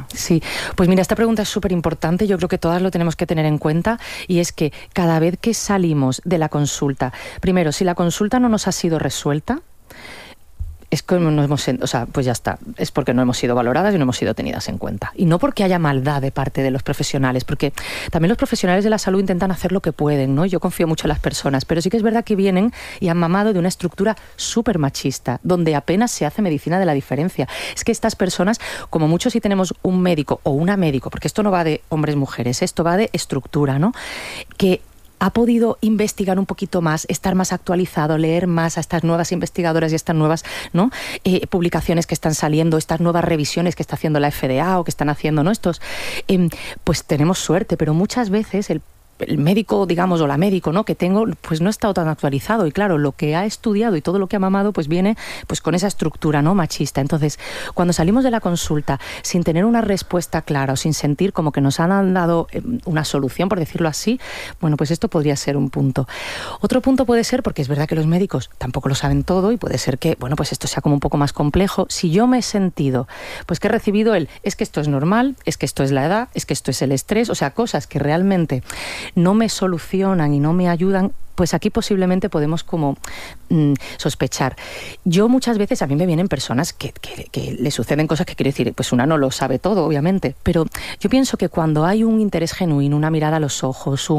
Sí, pues mira, esta pregunta es súper importante, yo creo que todas lo tenemos que tener en cuenta, y es que cada vez que salimos de la consulta, primero, si la consulta no nos ha sido resuelta, es que no hemos, o sea, pues ya está, es porque no hemos sido valoradas y no hemos sido tenidas en cuenta. Y no porque haya maldad de parte de los profesionales, porque también los profesionales de la salud intentan hacer lo que pueden, ¿no? Yo confío mucho en las personas, pero sí que es verdad que vienen y han mamado de una estructura súper machista, donde apenas se hace medicina de la diferencia. Es que estas personas, como mucho si tenemos un médico o una médico, porque esto no va de hombres-mujeres, esto va de estructura, ¿no? Que ha podido investigar un poquito más, estar más actualizado, leer más a estas nuevas investigadoras y estas nuevas, ¿no? Publicaciones que están saliendo, estas nuevas revisiones que está haciendo la FDA o que están haciendo, ¿no? Estos, pues tenemos suerte, pero muchas veces el médico, digamos, o la médico, ¿no?, que tengo, pues no ha estado tan actualizado, y claro, lo que ha estudiado y todo lo que ha mamado, pues viene pues con esa estructura, ¿no?, machista. Entonces, cuando salimos de la consulta sin tener una respuesta clara o sin sentir como que nos han dado una solución, por decirlo así, bueno, pues esto podría ser un punto. Otro punto puede ser, porque es verdad que los médicos tampoco lo saben todo, y puede ser que, bueno, pues esto sea como un poco más complejo. Si yo me he sentido, pues que he recibido es que esto es normal, es que esto es la edad, es que esto es el estrés, o sea, cosas que realmente no me solucionan y no me ayudan, pues aquí posiblemente podemos como sospechar. Yo muchas veces, a mí me vienen personas que le suceden cosas que quiero decir, pues una no lo sabe todo, obviamente, pero yo pienso que cuando hay un interés genuino, una mirada a los ojos,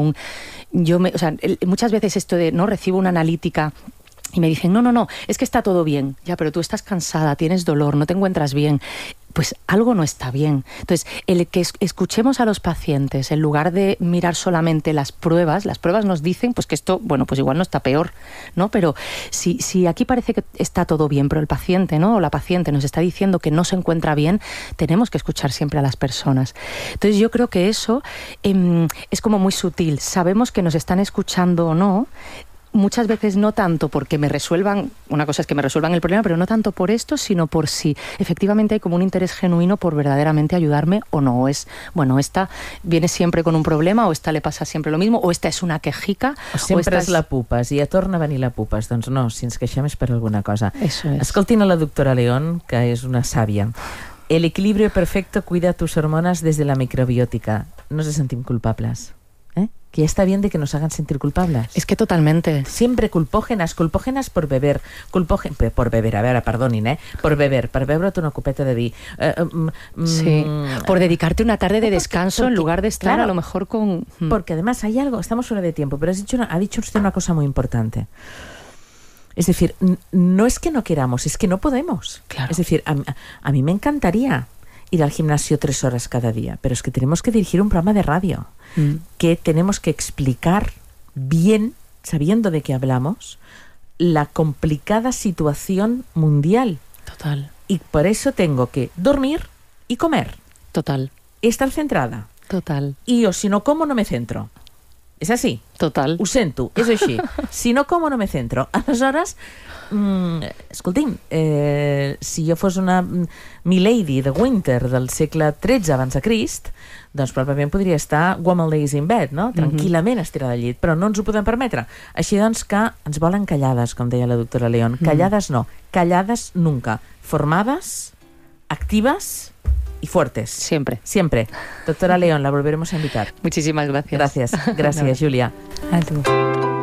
muchas veces esto de, no recibo una analítica y me dicen, no, es que está todo bien, ya, pero tú estás cansada, tienes dolor, no te encuentras bien, pues algo no está bien. Entonces, el que escuchemos a los pacientes, en lugar de mirar solamente las pruebas nos dicen pues que esto, bueno, pues igual no está peor, ¿no? Pero si aquí parece que está todo bien, pero el paciente, ¿no?, o la paciente nos está diciendo que no se encuentra bien, tenemos que escuchar siempre a las personas. Entonces, yo creo que eso es como muy sutil. Sabemos que nos están escuchando o no. Muchas veces no tanto porque me resuelvan, una cosa es que me resuelvan el problema, pero no tanto por esto, sino por si efectivamente hay como un interés genuino por verdaderamente ayudarme o no. O es, bueno, esta viene siempre con un problema, o esta le passa sempre lo mismo, o esta és una quejica. O sempre és la pupa, si ja torna a venir la pupa. Doncs no, si ens queixem és per alguna cosa. Eso es. Escoltin a la doctora León, que és una sàvia. El equilibrio perfecto cuida tus hormonas desde la microbiótica. No se sentim culpables. Que ya está bien de que nos hagan sentir culpables. Es que totalmente. Siempre culpógenas por beber. Por beber, a ver, perdonin, por beber, per bebre't una copeta de vi. Sí, por dedicarte una tarde de descanso en lugar de estar, claro, a lo mejor con... Porque además hay algo, estamos fuera de tiempo, pero ha dicho usted una cosa muy importante. Es decir, no es que no queramos, es que no podemos. Claro. Es decir, a mí me encantaría ir al gimnasio 3 horas cada día, pero es que tenemos que dirigir un programa de radio, que tenemos que explicar bien, sabiendo de qué hablamos, la complicada situación mundial. Total. Y por eso tengo que dormir y comer. Total. Estar centrada. Total. Y yo, si no como, no me centro. És així? Total. Ho sento, és així. Si no como, no me centro. Aleshores, escolti'm, si jo fos una milady de Winter del segle XIII abans de Crist, doncs probablement podria estar woman lays in bed, no? Tranquil·lament estirada al llit, però no ens ho podem permetre. Així doncs que ens volen callades, com deia la doctora León. Callades no, callades nunca. Formadas, activas y fuertes. Siempre. Siempre. Doctora León, la volveremos a invitar. Muchísimas gracias. Gracias, Julia. A tú.